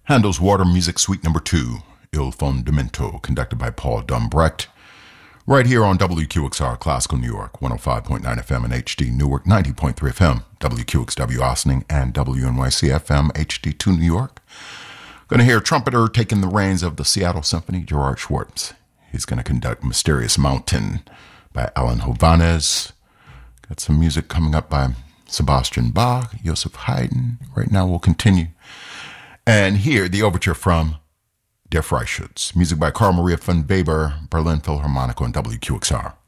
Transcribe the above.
Handel's Water Music Suite Number 2, Il Fondamento, conducted by Paul Dumbrecht, right here on WQXR Classical New York, 105.9 FM and HD Newark, 90.3 FM, WQXW Ossining, and WNYC FM HD2 New York. Going to hear trumpeter taking the reins of the Seattle Symphony, Gerard Schwartz. He's going to conduct Mysterious Mountain by Alan Hovhaness. Got some music coming up by Sebastian Bach, Joseph Haydn. Right now we'll continue. And here, the overture from Der Freischütz. Music by Carl Maria von Weber, Berlin Philharmonic on WQXR.